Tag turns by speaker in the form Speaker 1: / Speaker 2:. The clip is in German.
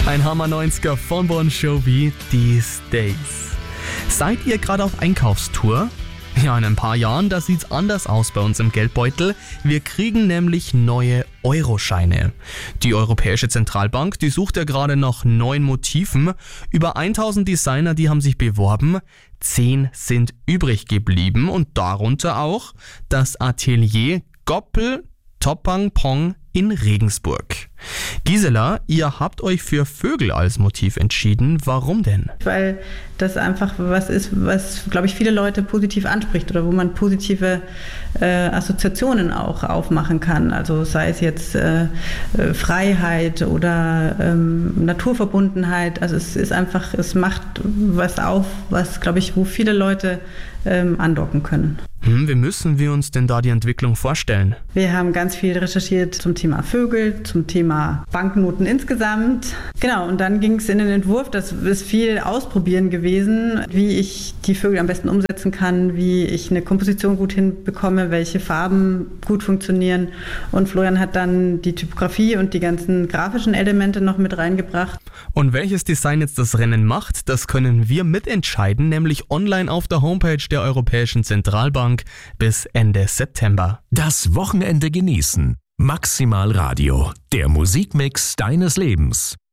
Speaker 1: Ein Hammer 90er von Bon Jovi, These Days. Seid ihr gerade auf Einkaufstour? Ja, in ein paar Jahren, da sieht's anders aus bei uns im Geldbeutel. Wir kriegen nämlich neue Euroscheine. Die Europäische Zentralbank, die sucht ja gerade nach neuen Motiven. Über 1000 Designer, die haben sich beworben. 10 sind übrig geblieben und darunter auch das Atelier Goppel Toppang Pong in Regensburg. Gisela, ihr habt euch für Vögel als Motiv entschieden. Warum denn?
Speaker 2: Weil das einfach was ist, was, glaube ich, viele Leute positiv anspricht oder wo man positive Assoziationen auch aufmachen kann. Also sei es jetzt Freiheit oder Naturverbundenheit. Also es ist einfach, es macht was auf, was, glaube ich, wo viele Leute andocken können.
Speaker 1: Wie müssen wir uns denn da die Entwicklung vorstellen?
Speaker 2: Wir haben ganz viel recherchiert zum Thema Vögel, zum Thema Banknoten insgesamt. Genau, und dann ging es in den Entwurf, das ist viel Ausprobieren gewesen, wie ich die Vögel am besten umsetzen kann, wie ich eine Komposition gut hinbekomme, welche Farben gut funktionieren. Und Florian hat dann die Typografie und die ganzen grafischen Elemente noch mit reingebracht.
Speaker 1: Und welches Design jetzt das Rennen macht, das können wir mitentscheiden, nämlich online auf der Homepage der Europäischen Zentralbank bis Ende September.
Speaker 3: Das Wochenende genießen. Maximal Radio, der Musikmix deines Lebens.